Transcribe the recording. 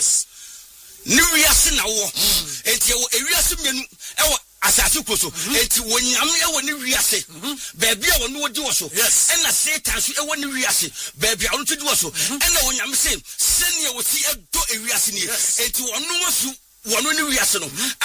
Yes. New wiase na wo. Enti e wiase mienu e asase kroso enti wonyam e woni wiase baabi a wonu wodi wo so e na Satan so e woni wiase baabi a wonu todi wo so e na wonyam se sene wo si edo e wiase ni enti wonu wo su wono ni wiase no